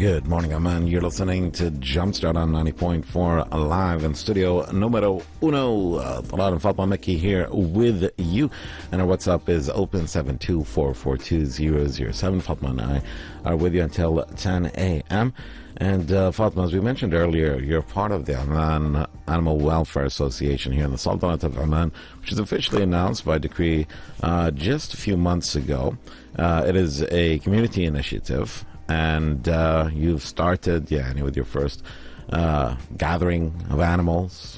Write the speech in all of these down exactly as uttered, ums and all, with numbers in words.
Good morning, Amman. You're listening to Jumpstart on ninety point four live in studio numero uno. Uh, Talal and Fatma Mekki here with you. And our WhatsApp is open seven two four four two zero zero seven. Fatma and I are with you until ten a.m. And uh, Fatma, as we mentioned earlier, you're part of the Amman Animal Welfare Association here in the Sultanate of Amman, which is officially announced by decree uh, just a few months ago. Uh, it is a community initiative, and uh, you've started, yeah, with your first uh, gathering of animals.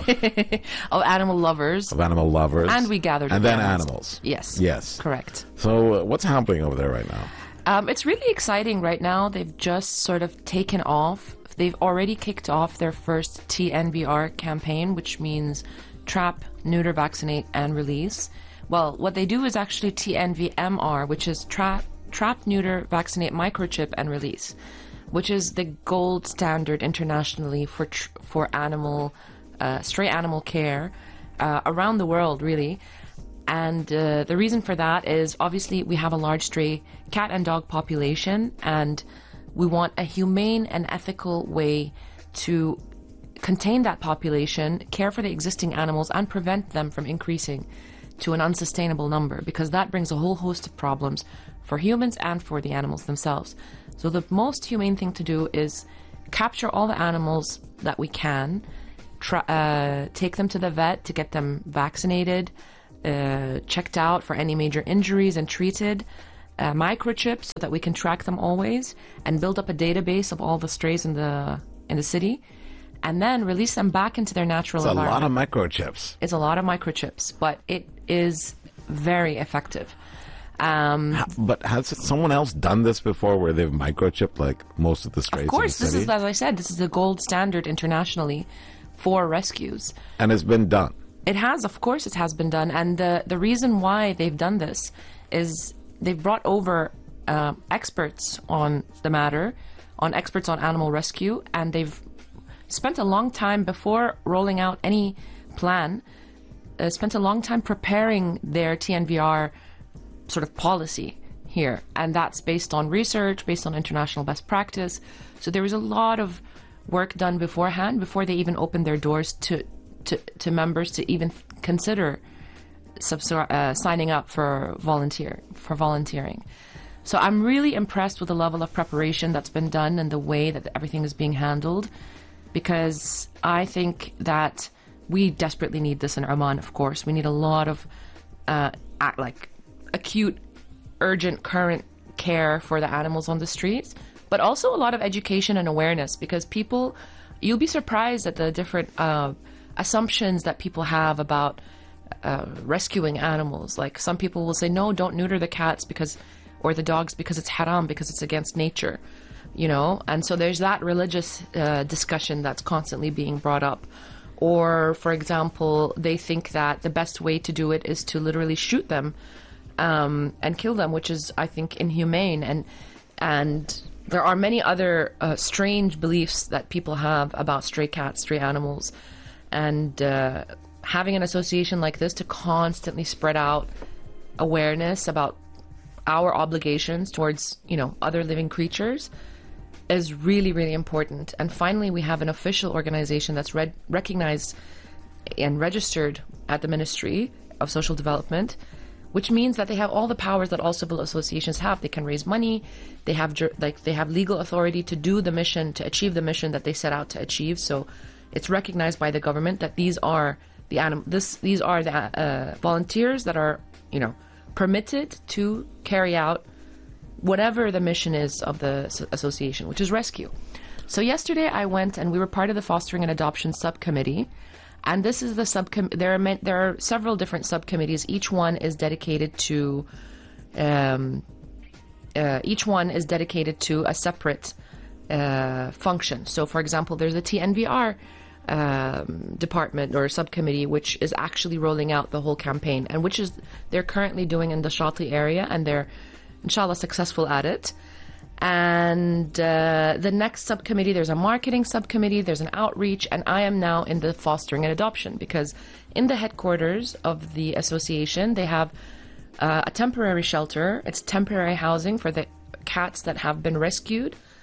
Of animal lovers. Of animal lovers. And we gathered And then animals. animals. Yes. Yes. Correct. So uh, what's happening over there right now? Um, it's really exciting right now. They've just sort of taken off. They've already kicked off their first T N V R campaign, which means trap, neuter, vaccinate, and release. Well, what they do is actually T N V M R, which is trap, trap, neuter, vaccinate, microchip, and release, which is the gold standard internationally for tr- for animal, uh, stray animal care uh, around the world, really. And uh, the reason for that is obviously we have a large stray cat and dog population, and we want a humane and ethical way to contain that population, care for the existing animals, and prevent them from increasing to an unsustainable number, because that brings a whole host of problems for humans and for the animals themselves. So the most humane thing to do is capture all the animals that we can, try, uh, take them to the vet to get them vaccinated, Uh, checked out for any major injuries and treated, uh, microchips so that we can track them always, and build up a database of all the strays in the in the city, and then release them back into their natural It's a environment. lot of microchips. It's a lot of microchips, but it is very effective. Um, Ha- but has someone else done this before, where they've microchipped like most of the strays of course, in the this city? is, as I said, this is the gold standard internationally for rescues. And it's been done. It has, of course, it has been done. And the, the reason why they've done this is they've brought over uh, experts on the matter, on experts on animal rescue, and they've spent a long time before rolling out any plan, uh, spent a long time preparing their T N V R sort of policy here. And that's based on research, based on international best practice. So there was a lot of work done beforehand, before they even opened their doors to To, to members to even consider subsor- uh, signing up for volunteer for volunteering. So I'm really impressed with the level of preparation that's been done and the way that everything is being handled, because I think that we desperately need this in Oman. Of course, we need a lot of uh, act like acute, urgent, current care for the animals on the streets, but also a lot of education and awareness, because people, you'll be surprised at the different Uh, assumptions that people have about uh, rescuing animals. Like, some people will say, no, don't neuter the cats because, or the dogs, because it's haram, because it's against nature, you know? And so there's that religious uh, discussion that's constantly being brought up. Or, for example, they think that the best way to do it is to literally shoot them um, and kill them, which is, I think, inhumane. And, and there are many other uh, strange beliefs that people have about stray cats, stray animals. And uh, having an association like this to constantly spread out awareness about our obligations towards, you know, other living creatures is really, really important. And finally, we have an official organization that's re- recognized and registered at the Ministry of Social Development, which means that they have all the powers that all civil associations have. They can raise money. They have jur- like they have legal authority to do the mission, to achieve the mission that they set out to achieve. So it's recognized by the government that these are the anim- this these are the uh, volunteers that are, you know, permitted to carry out whatever the mission is of the association, which is rescue. So yesterday I went, and we were part of the Fostering and Adoption Subcommittee, and this is the subcom. There are men- there are several different subcommittees. Each one is dedicated to, um, uh, each one is dedicated to a separate uh, function. So, for example, there's a T N V R um, department or subcommittee, which is actually rolling out the whole campaign, and which is they're currently doing in the Shati area, and they're inshallah successful at it. And uh, the next subcommittee, there's a marketing subcommittee, there's an outreach, and I am now in the fostering and adoption, because in the headquarters of the association they have uh, a temporary shelter. It's temporary housing for the cats that have been rescued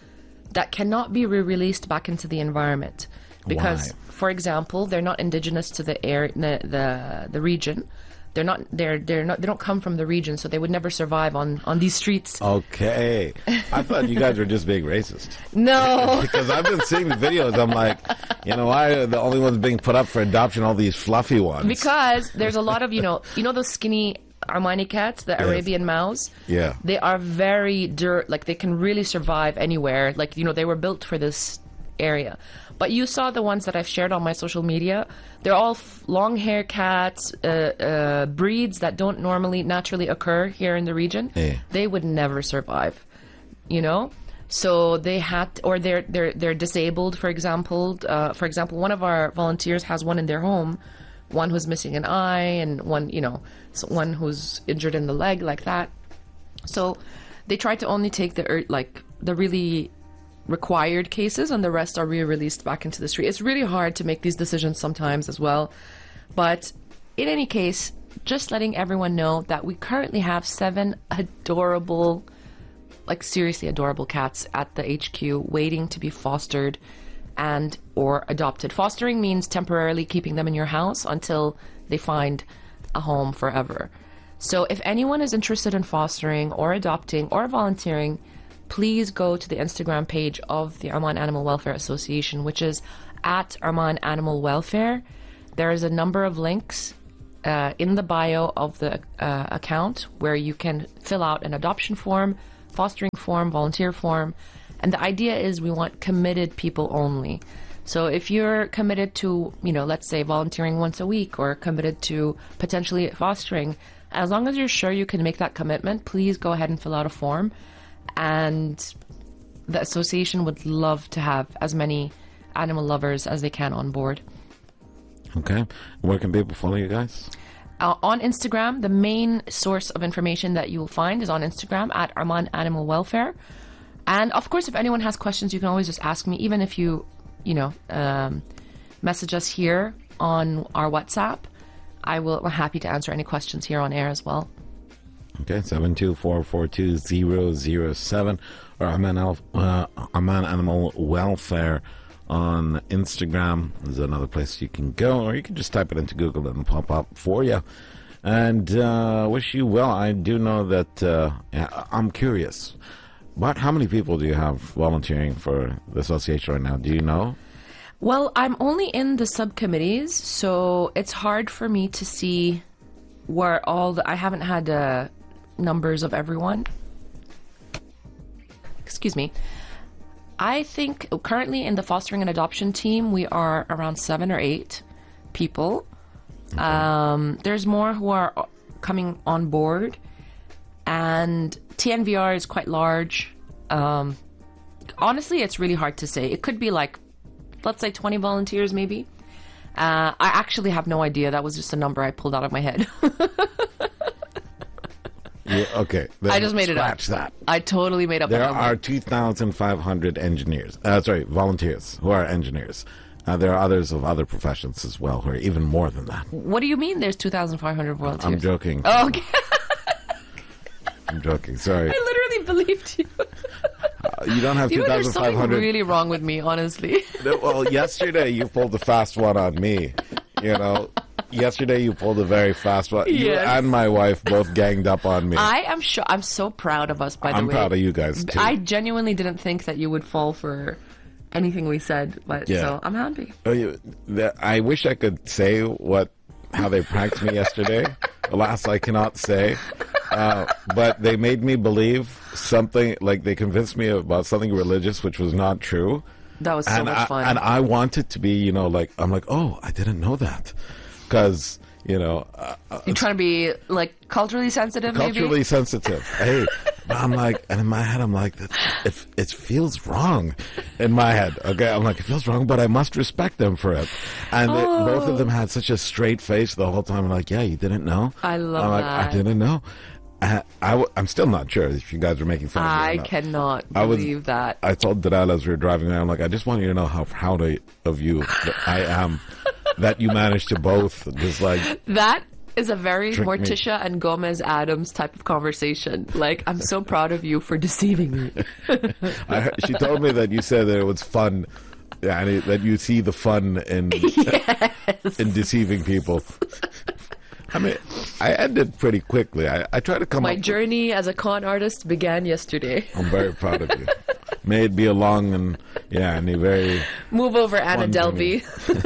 that cannot be re-released back into the environment because, Why? for example, they're not indigenous to the air, the the, the region. They're not. They're they're not. They don't come from the region, so they would never survive on, on these streets. Okay, I thought you guys were just being racist. No, Because I've been seeing the videos. I'm like, you know, why are the only ones being put up for adoption? All these fluffy ones. because there's a lot of you know you know those skinny Armani cats, the Yes. Arabian mouse. Yeah. They are very dirt. Like they can really survive anywhere. Like you know they were built for this area. But you saw the ones that I've shared on my social media. They're all f- long hair cats, uh, uh, breeds that don't normally naturally occur here in the region. Yeah. They would never survive, you know. So they had, or they're they're they're disabled. For example, uh, for example, one of our volunteers has one in their home, one who's missing an eye, and one you know, so one who's injured in the leg, like that. So they try to only take the ur- like the really required cases, and the rest are re-released back into the street. It's really hard to make these decisions sometimes as well. But in any case, just letting everyone know that we currently have seven adorable, like seriously adorable cats at the H Q waiting to be fostered and or adopted. Fostering means temporarily keeping them in your house until they find a home forever. So if anyone is interested in fostering or adopting or volunteering, please go to the Instagram page of the Oman Animal Welfare Association, which is at Oman Animal Welfare. There is a number of links uh, in the bio of the uh, account where you can fill out an adoption form, fostering form, volunteer form. And the idea is we want committed people only. So if you're committed to, you know, let's say volunteering once a week or committed to potentially fostering, as long as you're sure you can make that commitment, please go ahead and fill out a form. And the association would love to have as many animal lovers as they can on board. Okay. Where can people follow you guys? Uh, on Instagram, the main source of information that you will find is on Instagram at Oman Animal Welfare. And of course, if anyone has questions, you can always just ask me, even if you, you know, um, message us here on our WhatsApp. I will, I'm happy to answer any questions here on air as well. Okay, seven two four four two zero zero seven or Oman, uh, Oman Animal Welfare on Instagram. There's another place you can go, or you can just type it into Google and it'll pop up for you. And uh, wish you well. I do know that, uh, yeah, I'm curious. About how many people do you have volunteering for the association right now? Do you know? Well, I'm only in the subcommittees, so it's hard for me to see where all the, I haven't had uh, numbers of everyone. Excuse me. I think currently in the fostering and adoption team, we are around seven or eight people. Okay. Um, there's more who are coming on board, and T N V R is quite large. Um, honestly, it's really hard to say. It could be like, let's say twenty volunteers maybe. Uh, I actually have no idea. That was just a number I pulled out of my head. Yeah, okay. Then I just made it up. Scratch that. I totally made up There a number. are two thousand five hundred engineers. Uh, sorry, volunteers who are engineers. Uh, there are others of other professions as well who are even more than that. What do you mean there's two thousand five hundred volunteers? I'm joking. Oh, okay. I'm joking. Sorry. I literally believed you. Uh, you don't have You know, there's two thousand five something hundred. really wrong with me, honestly. No, well, yesterday you pulled a fast one on me. You know, yesterday you pulled a very fast one. You Yes. and my wife both ganged up on me. I am sure. I'm so proud of us, by the I'm way. proud of you guys, too. I genuinely didn't think that you would fall for anything we said, but Yeah. so I'm happy. Oh, you- the- I wish I could say what how they pranked me yesterday. Alas, I cannot say. Uh, but they made me believe something, like they convinced me about something religious, which was not true. That was so and much I, fun. And I wanted to be, you know, like, I'm like, oh, I didn't know that. Because, you know, uh, You're trying to be like culturally sensitive, culturally maybe? sensitive. Hey, but I'm like, and in my head, I'm like, that it, it feels wrong in my head. Okay, I'm like, it feels wrong, but I must respect them for it. And they, Oh. both of them had such a straight face the whole time. I'm like, yeah, you didn't know. I love I'm like, that. I didn't know. I, I, w- I'm still not sure if you guys were making fun of me. or I not. cannot I was- believe that. I told Dalal as we were driving around, like, I just want you to know how proud I, of you that I am that you managed to both just like, That is a very Drink me. Morticia and Gomez Adams type of conversation. Like, I'm so proud of you for deceiving me. I heard, she told me that you said that it was fun, and it, that you see the fun in Yes. in deceiving people. I mean, I ended pretty quickly. I, I tried to come My up. journey as a con artist began yesterday. I'm very proud of you. May it be a long and yeah, and a very. Move over, Anna Fun Delvey.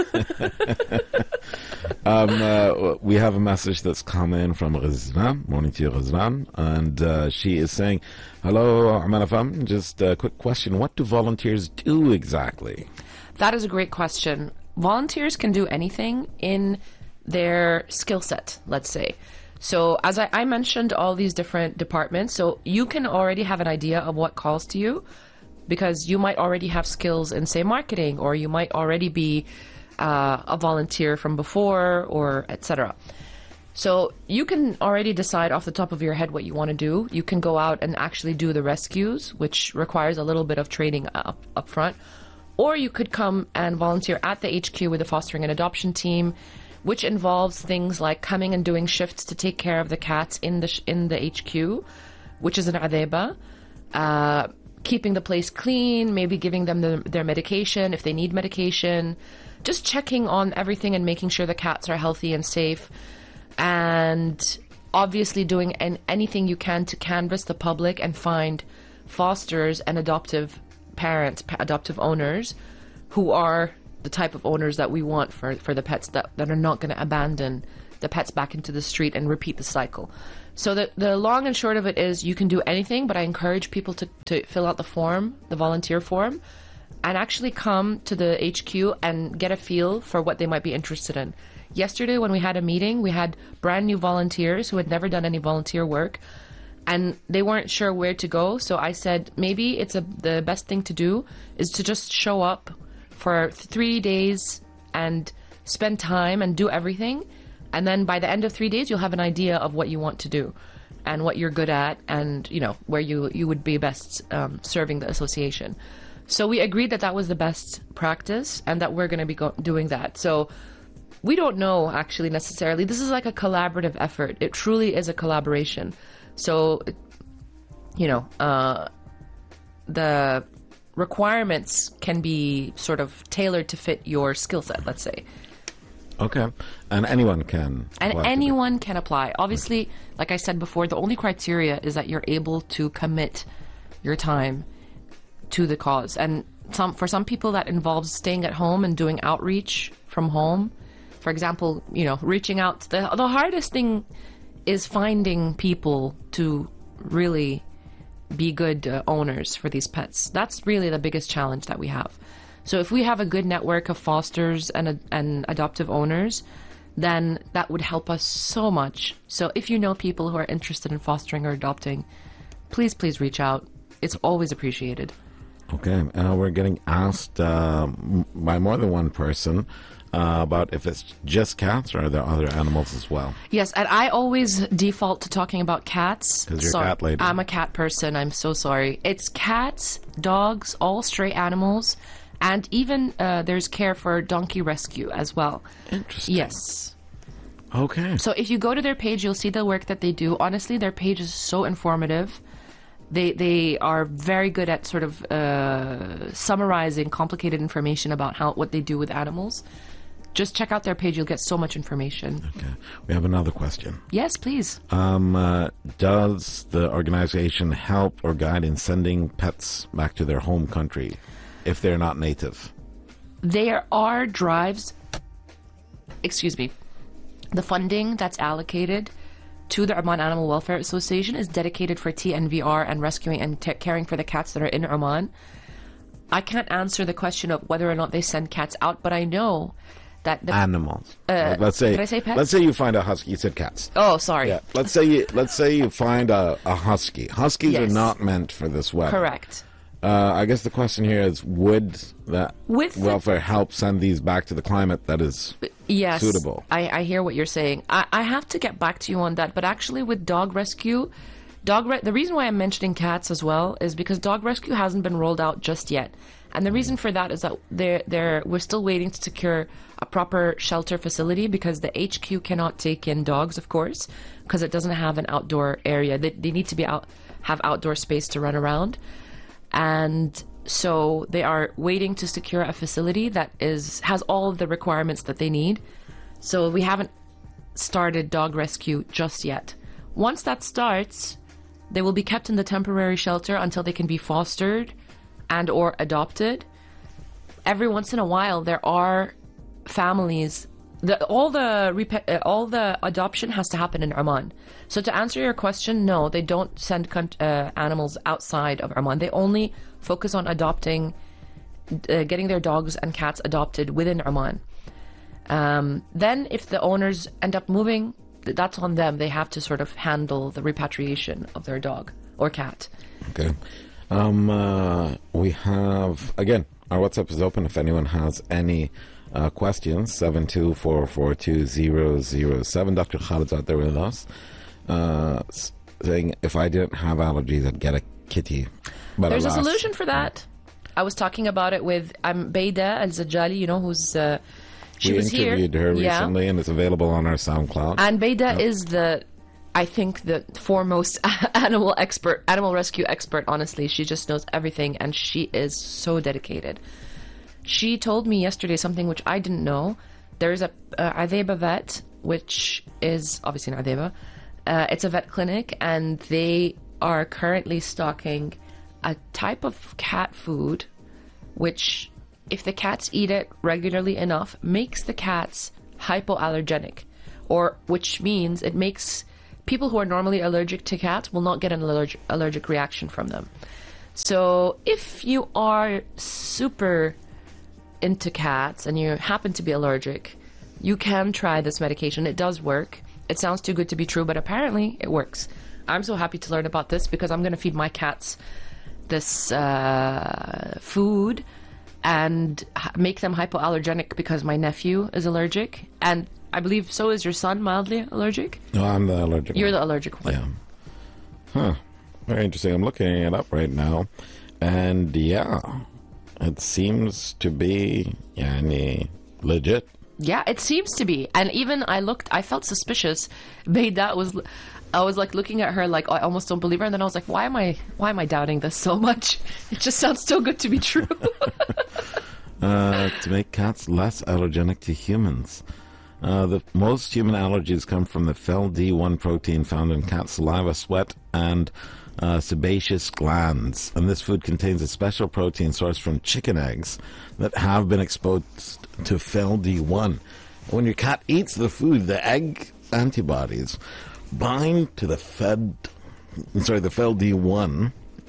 Um, uh, we have a message that's come in from Rizvan, morning to you, Rizvan, and uh, she is saying, "Hello, Aman F M. Just a quick question: what do volunteers do exactly?" That is a great question. Volunteers can do anything in their skill set, let's say. So as I, I mentioned, all these different departments, so you can already have an idea of what calls to you, because you might already have skills in, say, marketing, or you might already be uh, a volunteer from before, or et cetera. So you can already decide off the top of your head what you want to do. You can go out and actually do the rescues, which requires a little bit of training up, up front. Or you could come and volunteer at the H Q with the fostering and adoption team, which involves things like coming and doing shifts to take care of the cats in the sh- in the H Q, which is an adeba, uh, keeping the place clean, maybe giving them the, their medication if they need medication, just checking on everything and making sure the cats are healthy and safe, and obviously doing an, anything you can to canvass the public and find fosters and adoptive parents, pa- adoptive owners, who are the type of owners that we want for, for the pets, that, that are not going to abandon the pets back into the street and repeat the cycle. So the, the long and short of it is you can do anything, but I encourage people to, to fill out the form, the volunteer form, and actually come to the H Q and get a feel for what they might be interested in. Yesterday when we had a meeting, we had brand new volunteers who had never done any volunteer work, and they weren't sure where to go. So I said, maybe it's a, the best thing to do is to just show up for three days and spend time and do everything. And then by the end of three days, you'll have an idea of what you want to do and what you're good at, and, you know, where you, you would be best um, serving the association. So we agreed that that was the best practice and that we're going to be go- doing that. So we don't know actually necessarily. This is like a collaborative effort. It truly is a collaboration. So, you know, uh, the requirements can be sort of tailored to fit your skill set, let's say. Okay, and anyone can. And apply to anyone can apply. Obviously, like I said before, the only criteria is that you're able to commit your time to the cause. And some for some people that involves staying at home and doing outreach from home. For example, you know, reaching out. The, the hardest thing is finding people to really be good uh, owners for these pets. That's really the biggest challenge that we have. So if we have a good network of fosters and, uh, and adoptive owners, then that would help us so much. So if you know people who are interested in fostering or adopting, please, please reach out. It's always appreciated. Okay, uh, we're getting asked uh, m- by more than one person uh, about if it's just cats or are there other animals as well. Yes, and I always default to talking about cats. 'Cause you're a Sorry, cat lady. I'm a cat person. I'm so sorry. It's cats, dogs, all stray animals, and even uh, there's care for donkey rescue as well. Interesting. Yes. Okay. So if you go to their page, you'll see the work that they do. Honestly, their page is so informative. They they are very good at sort of uh, summarizing complicated information about how what they do with animals. Just check out their page. You'll get so much information. Okay. We have another question. Yes, please. Um, uh, does the organization help or guide in sending pets back to their home country if they're not native? There are drives, excuse me, the funding that's allocated to the Oman Animal Welfare Association is dedicated for T N V R and rescuing and t- caring for the cats that are in Oman. I can't answer the question of whether or not they send cats out, but I know that the... Animals. Uh, Like, let's say. did I say pets? Let's say you find a husky. You said cats. Oh, sorry. Yeah. Let's say you. Let's say you find a, a husky. Huskies are Yes. not meant for this weather. Correct. Uh, I guess the question here is: would that With the- welfare help send these back to the climate that is Yes, suitable? I, I hear what you're saying. I, I have to get back to you on that. But actually, with dog rescue, dog re- the reason why I'm mentioning cats as well is because dog rescue hasn't been rolled out just yet, And the reason for that is that they're, they're, we're still waiting to secure a proper shelter facility because the H Q cannot take in dogs, of course, because it doesn't have an outdoor area. They, they need to be out, have outdoor space to run around. And so they are waiting to secure a facility that is has all of the requirements that they need. So we haven't started dog rescue just yet. Once that starts, they will be kept in the temporary shelter until they can be fostered and or adopted. Every once in a while, there are families. The, all the repa- uh, all the adoption has to happen in Oman. So to answer your question, no, they don't send con- uh, animals outside of Oman. They only focus on adopting, uh, getting their dogs and cats adopted within Oman. Um, then if the owners end up moving, th- that's on them. They have to sort of handle the repatriation of their dog or cat. Okay. Um, uh, we have, again, our WhatsApp is open if anyone has any uh, questions, seven two four four two zero zero seven. Doctor Khalid's out there with us, uh, saying if I didn't have allergies, I'd get a kitty. But There's alas, a solution for that. I was talking about it with um, Beida Al-Zajali, you know, who's... Uh, she we was here. interviewed her Yeah. recently, and it's available on our SoundCloud. And Beida is the, I think, the foremost animal expert, animal rescue expert, honestly. She just knows everything, and she is so dedicated. She told me yesterday something which I didn't know. There's a uh, Adheba vet, which is obviously an Adheba. Uh, it's a vet clinic, and they are currently stocking a type of cat food, which, if the cats eat it regularly enough, makes the cats hypoallergenic, or which means it makes people who are normally allergic to cats will not get an allergic allergic reaction from them. So if you are super into cats and you happen to be allergic, you can try this medication. It does work. It sounds too good to be true, but apparently it works. I'm so happy to learn about this because I'm going to feed my cats this uh, food and h- make them hypoallergenic because my nephew is allergic. And I believe so is your son mildly allergic? No, I'm the allergic You're one. the allergic one. Yeah. Huh. Very interesting. I'm looking it up right now. And yeah, it seems to be yani, legit. Yeah, it seems to be. And even I looked, I felt suspicious. Beida was, I was like looking at her like I almost don't believe her. And then I was like, why am I, why am I doubting this so much? It just sounds so good to be true. uh, to make cats less allergenic to humans. Uh, the most human allergies come from the F E L D one protein found in cat saliva, sweat, and uh, sebaceous glands. And this food contains a special protein sourced from chicken eggs that have been exposed to F E L D one. When your cat eats the food, the egg antibodies bind to the Fed, sorry, the F E L D one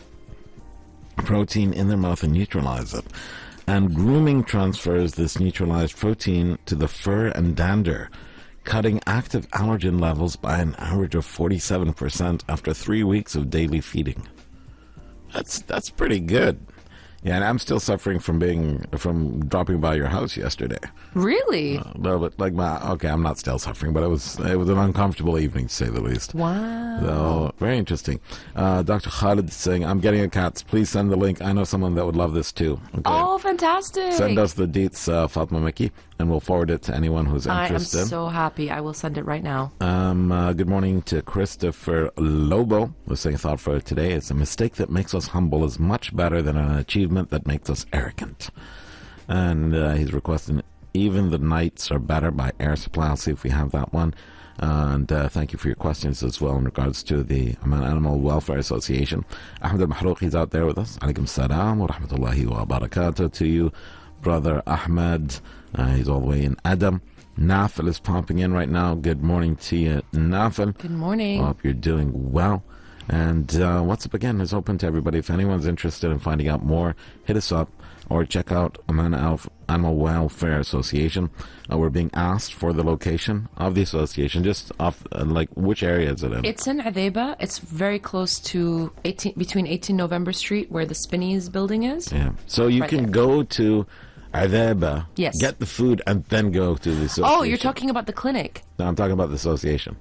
protein in their mouth and neutralize it. And grooming transfers this neutralized protein to the fur and dander, cutting active allergen levels by an average of forty-seven percent after three weeks of daily feeding. That's that's pretty good. Yeah, and I'm still suffering from being from dropping by your house yesterday. Really? A little bit like my okay, I'm not still suffering, but it was it was an uncomfortable evening to say the least. Wow. So very interesting. Uh, Doctor Khalid is saying, "I'm getting a cat. Please send the link. I know someone that would love this too." Okay. Oh, fantastic. Send us the deets, uh, Fatma Mekki, and we'll forward it to anyone who's I am interested. so happy. I will send it right now. Um, uh, good morning to Christopher Lobo, who's saying, thought for today, it's a mistake that makes us humble is much better than an achievement that makes us arrogant. And uh, he's requesting Even the Nights Are Better by Air Supply. I'll see if we have that one. And uh, thank you for your questions as well in regards to the Oman Animal Welfare Association. Ahmed Al-Mahrouq is out there with us. Alaikum salam wa rahmatullahi wa barakatuh to you, brother Ahmed. Uh, he's all the way in Adam. Nafil is popping in right now. Good morning to you, Nafil. Good morning. Hope you're doing well. And uh, WhatsApp again is open to everybody. If anyone's interested in finding out more, hit us up or check out Oman Animal Welfare Association. Uh, we're being asked for the location of the association. Just off, uh, like, which area is it in? It's in Adheba. It's very close to eighteen between eighteen November Street, where the Spinneys building is. Yeah. So you Right can there. go to Adheba, Yes. get the food, and then go to the association. Oh, you're talking about the clinic. No, I'm talking about the association.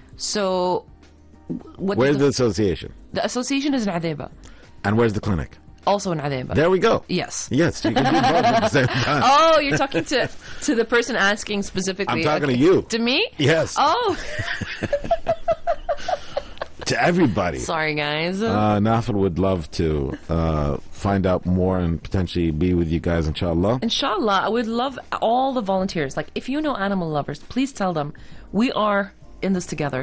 So, what? Where's does the the, association? the association is in Adheba. And where's the clinic? Also in Adeba. There we go. Yes. Yes, you can do both at the same time. Oh, you're talking to to the person asking specifically. I'm talking okay. to you. To me? Yes. Oh. To everybody. Sorry, guys. Uh, Nafil would love to uh, find out more and potentially be with you guys, inshallah. Inshallah, I would love all the volunteers. Like, if you know animal lovers, please tell them we are in this together.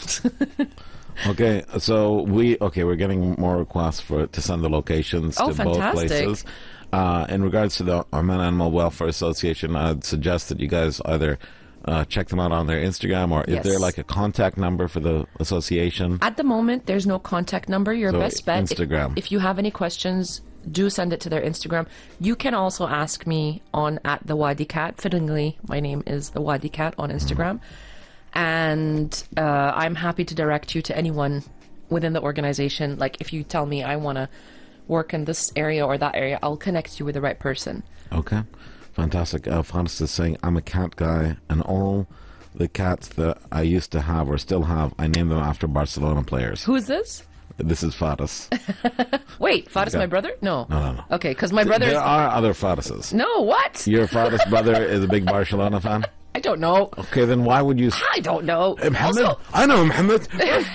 Okay, so we okay. We're getting more requests for to send the locations Oh, to both fantastic. places. Uh, in regards to the Oman Animal Welfare Association, I'd suggest that you guys either uh, check them out on their Instagram, or Yes. is there like a contact number for the association? At the moment, there's no contact number. Your So, best bet, if- Instagram. If, you have any questions, do send it to their Instagram. You can also ask me on at the Wadi Cat. Fittingly, my name is the Wadi Cat on Instagram, and uh, I'm happy to direct you to anyone within the organization. Like, if you tell me I want to work in this area or that area, I'll connect you with the right person. Okay, fantastic. Uh, Faris is saying, I'm a cat guy, and all the cats that I used to have or still have, I named them after Barcelona players. Who is this? This is Faris. Wait, Faris, Okay. my brother? No. No, no, no. Okay, because my brother There is... are other Farises. No, what? Your Faris brother is a big Barcelona fan? I don't know. Okay, then why would you... I don't know. Mohammed? Also, I know Mohammed.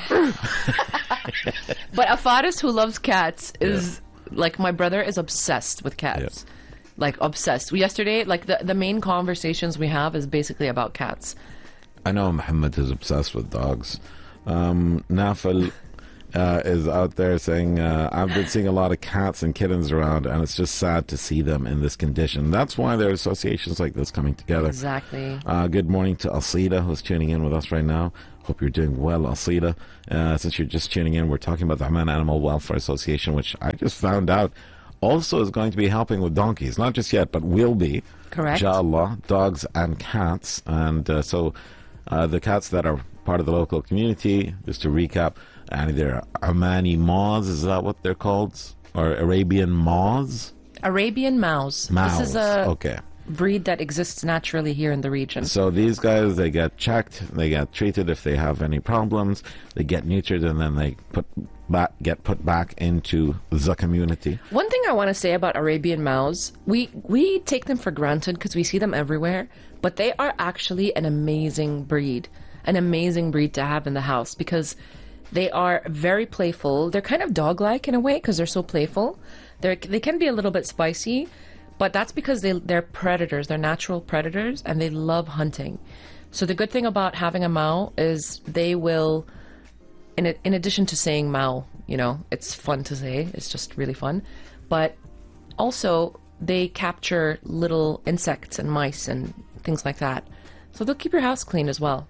but a Faris who loves cats is like, my brother is obsessed with cats. Like, obsessed. Yesterday, like, the, the main conversations we have is basically about cats. I know Mohammed is obsessed with dogs. Um, Nafil uh, is out there saying, uh, I've been seeing a lot of cats and kittens around, and it's just sad to see them in this condition. That's why there are associations like this coming together. Exactly. Uh, good morning to Alcida, who's tuning in with us right now. Hope you're doing well, Alcida. Uh, since you're just tuning in, we're talking about the Oman Animal Welfare Association, which I just found out also is going to be helping with donkeys. Not just yet, but will be. Correct. Inshallah, dogs and cats. And uh, so uh, the cats that are part of the local community, just to recap, and they're Omani Moths, is that what they're called? Or Arabian Moths? Arabian mouse. Mouse, This is a okay. breed that exists naturally here in the region. So these guys, they get checked, they get treated if they have any problems, they get neutered, and then they put back, get put back into the community. One thing I want to say about Arabian mouse, we we take them for granted because we see them everywhere, but they are actually an amazing breed, an amazing breed to have in the house because they are very playful. They're kind of dog-like in a way because they're so playful. They they can be a little bit spicy, but that's because they they're predators. They're natural predators, and they love hunting. So the good thing about having a Mao is they will, in a, in addition to saying Mao, you know, it's fun to say. It's just really fun, but also they capture little insects and mice and things like that. So they'll keep your house clean as well.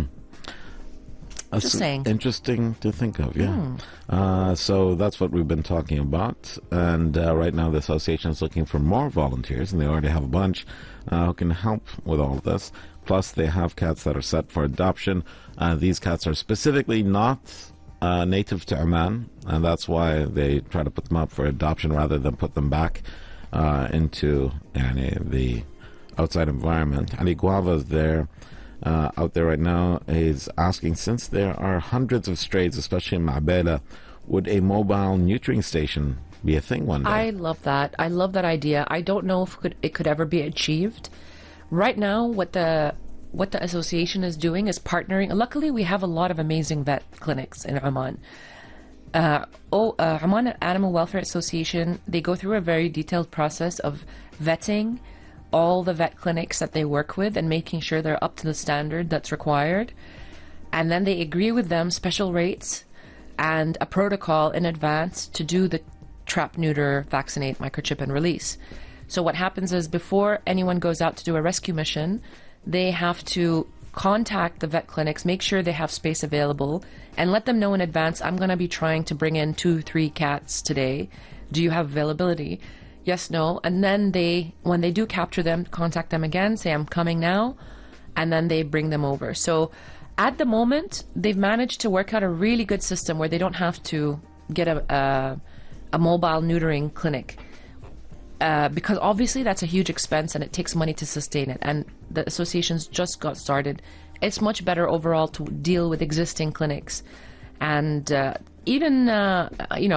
That's Just saying. Interesting to think of, yeah. Uh, so that's what we've been talking about. And uh, right now the association is looking for more volunteers, and they already have a bunch uh, who can help with all of this. Plus, they have cats that are set for adoption. Uh, these cats are specifically not uh, native to Oman, and that's why they try to put them up for adoption rather than put them back uh, into yani, the outside environment. Ali Guava is there. Uh, out there right now is asking, since there are hundreds of strays, especially in Ma'bela, would a mobile neutering station be a thing one day? I love that. I love that idea. I don't know if it could, it could ever be achieved. Right now, what the what the association is doing is partnering. Luckily, we have a lot of amazing vet clinics in Oman. Uh, oh, uh, Oman Animal Welfare Association, they go through a very detailed process of vetting all the vet clinics that they work with and making sure they're up to the standard that's required. And then they agree with them special rates and a protocol in advance to do the trap, neuter, vaccinate, microchip, and release. So what happens is before anyone goes out to do a rescue mission, they have to contact the vet clinics, make sure they have space available, and let them know in advance, I'm going to be trying to bring in two, three cats today. Do you have availability? Yes, no. And then they, when they do capture them, contact them again, say, I'm coming now, and then they bring them over. So at the moment, they've managed to work out a really good system where they don't have to get a, a, a mobile neutering clinic. Uh, because obviously that's a huge expense and it takes money to sustain it. And the associations just got started. It's much better overall to deal with existing clinics. And uh, even, uh, you know,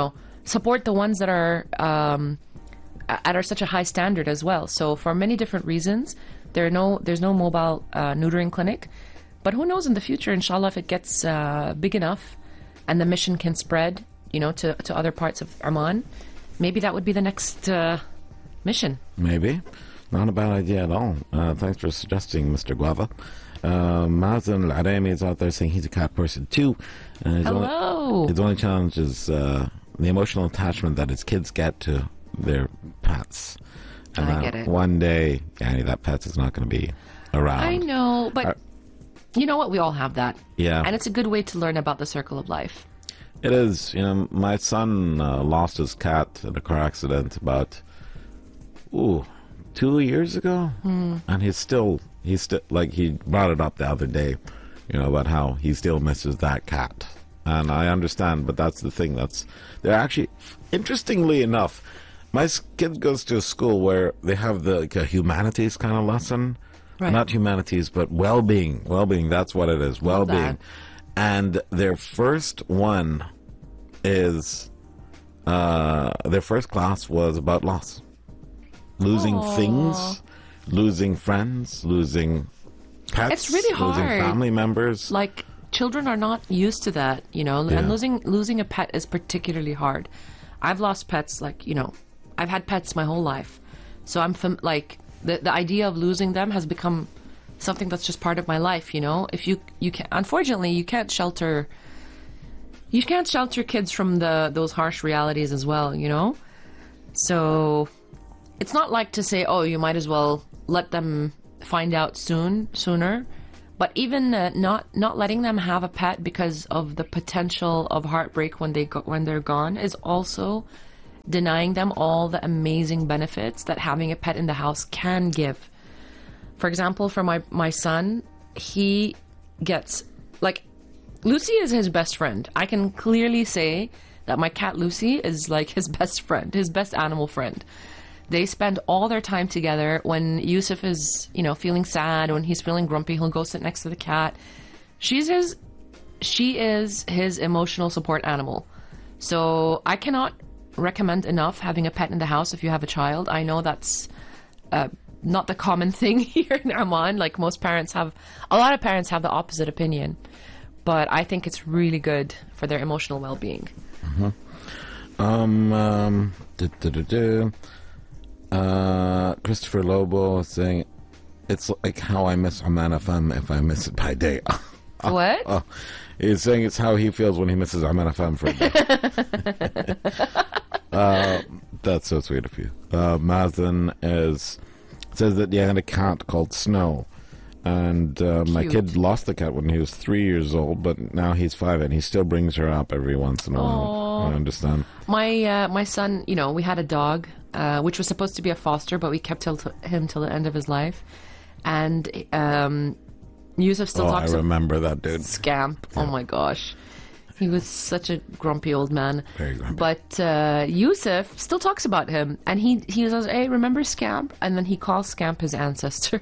support the ones that are um, at are such a high standard as well. So for many different reasons, there are no there's no mobile uh, neutering clinic. But who knows in the future, inshallah, if it gets uh, big enough and the mission can spread, you know, to, to other parts of Oman, maybe that would be the next uh, mission. Maybe. Not a bad idea at all. Uh, thanks for suggesting, Mister Guava. Uh, Mazen Al-Arami is out there saying he's a cat person too. Uh, his Hello. Only, his only challenge is uh, the emotional attachment that his kids get to their pets. And I uh, get it. One day, Annie, that pet is not going to be around. I know, but Uh, you know what? We all have that. Yeah. And it's a good way to learn about the circle of life. It is. You know, my son uh, lost his cat in a car accident about, ooh, two years ago, Hmm. and he's still he's still like he brought it up the other day, you know, about how he still misses that cat, and I understand, but that's the thing. That's they're actually, interestingly enough, my s- kid goes to a school where they have the like a humanities kind of lesson, Right. not humanities, but well-being. Well-being. That's what it is. Well-being, that. and their first one is uh, their first class was about loss. Losing Aw. things, losing friends, losing pets, It's really losing hard. family members. Like, children are not used to that, you know, Yeah. and losing losing a pet is particularly hard. I've lost pets, like, you know, I've had pets my whole life. So I'm fam- like, the, the idea of losing them has become something that's just part of my life, you know? If you, you can, unfortunately, you can't shelter, you can't shelter kids from the, those harsh realities as well, you know? So it's not like to say, oh, you might as well let them find out soon, sooner. But even uh, not not letting them have a pet because of the potential of heartbreak when they go, when they're gone is also denying them all the amazing benefits that having a pet in the house can give. For example, for my my son, he gets like Lucy is his best friend. I can clearly say that my cat Lucy is like his best friend, his best animal friend. They spend all their time together. When Yusuf is, you know, feeling sad, when he's feeling grumpy, he'll go sit next to the cat. She's his, she is his emotional support animal. So I cannot recommend enough having a pet in the house if you have a child. I know that's uh, not the common thing here in Oman. Like most parents have, a lot of parents have the opposite opinion. But I think it's really good for their emotional well-being. Um, um, duh, duh, duh, duh. Uh, Christopher Lobo is saying, it's like how I miss Oman F M if I miss it by day. What? Oh, he's saying it's how he feels when he misses Oman F M for a day. uh, that's so sweet of you. Uh, Mazen is, says that he had a cat called Snow. And uh, my Cute. kid lost the cat when he was three years old, but now he's five and he still brings her up every once in a while. Aw. I understand. My uh, my son, you know, we had a dog, uh, which was supposed to be a foster, but we kept till him till the end of his life. And um, Yusuf still Oh, I talks about remember that dude. Scamp. Oh my gosh. He was such a grumpy old man. Very grumpy. But uh, Yusuf still talks about him. And he, he says, hey, remember Scamp? And then he calls Scamp his ancestor.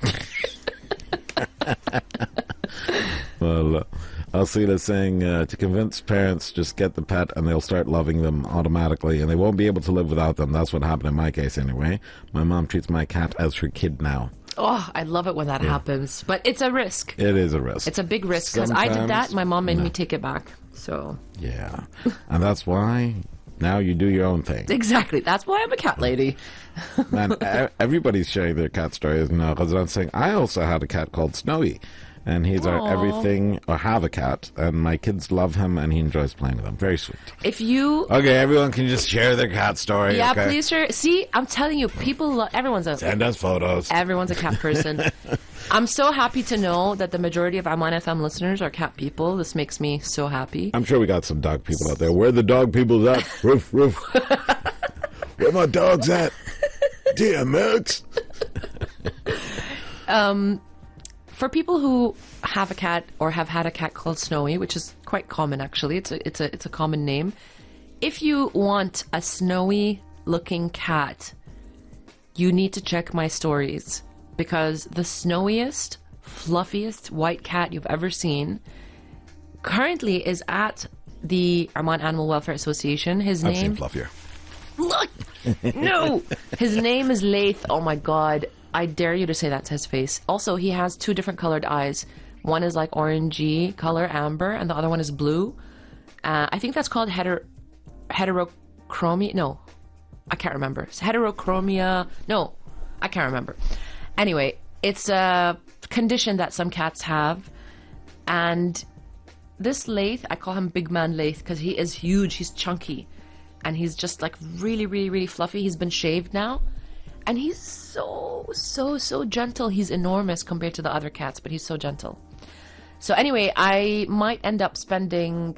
Well, uh, Alcida saying uh, to convince parents, just get the pet and they'll start loving them automatically and they won't be able to live without them. That's what happened in my case anyway. My mom treats my cat as her kid now. Oh, I love it when that happens. But it's a risk. It is a risk. It's a big risk because I did that. Sometimes- My mom made no. me take it back. So Yeah. And that's why now you do your own thing. exactly. That's why I'm a cat lady. Man, e- everybody's sharing their cat stories. And uh, Ghazran saying, I also had a cat called Snowy. And he's our Aw. everything, or have a cat. And my kids love him and he enjoys playing with them. Very sweet. If you Okay, everyone can just share their cat story. Yeah, okay? please share. See, I'm telling you, people, lo- everyone's a Send us photos. everyone's a cat person. I'm so happy to know that the majority of Aman F M listeners are cat people. This makes me so happy. I'm sure we got some dog people out there. Where the dog people's at? Roof, roof. Where my dogs at? D M X. For people who have a cat or have had a cat called Snowy, which is quite common actually, it's a it's a it's a common name. If you want a snowy looking cat, you need to check my stories because the snowiest, fluffiest white cat you've ever seen currently is at the Oman Animal Welfare Association. His I've name. seen fluffier. Look! No! His name is Laith. Oh my god. I dare you to say that to his face. Also, he has two different colored eyes. One is like orangey color, amber, and the other one is blue. Uh, I think that's called heter- heterochromia. No, I can't remember. It's heterochromia. No, I can't remember. Anyway, it's a condition that some cats have. And this Laith, I call him Big Man Laith because he is huge. He's chunky. And he's just like really, really, really fluffy. He's been shaved now. And he's so, so, so gentle. He's enormous compared to the other cats, but he's so gentle. So anyway, I might end up spending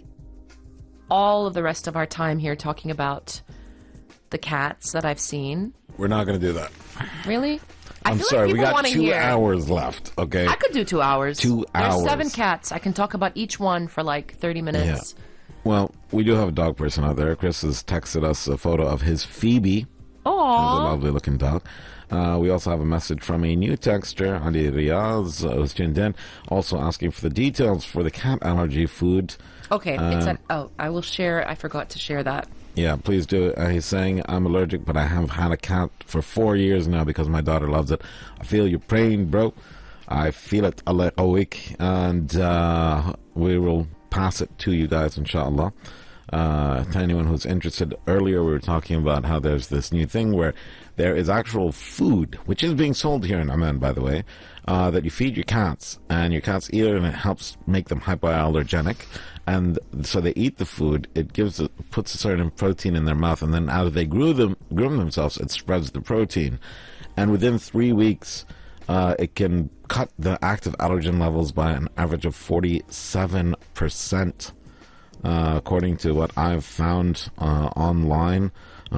all of the rest of our time here talking about the cats that I've seen. We're not going to do that. Really? I I'm feel sorry, like we people got want to two hear. hours left, okay? I could do two hours. Two There's hours. seven cats. I can talk about each one for like thirty minutes. Yeah. Well, we do have a dog person out there. Chris has texted us a photo of his Phoebe. Aww. He's a lovely looking dog. Uh, we also have a message from a new texter, Ali Riaz, uh, who's tuned in, also asking for the details for the cat allergy food. Okay, Uh, it's an, oh, I will share. I forgot to share that. Yeah, please do. Uh, he's saying, I'm allergic, but I have had a cat for four years now because my daughter loves it. I feel your pain, bro. I feel it, Allah awake, and uh, we will pass it to you guys, inshallah. Uh, to anyone who's interested, earlier we were talking about how there's this new thing where there is actual food, which is being sold here in Oman, by the way, uh, that you feed your cats, and your cats eat it, and it helps make them hypoallergenic. And so they eat the food, it gives it, puts a certain protein in their mouth, and then as they groom them, groom themselves, it spreads the protein. And within three weeks, uh, it can cut the active allergen levels by an average of forty-seven percent. Uh, according to what I've found uh, online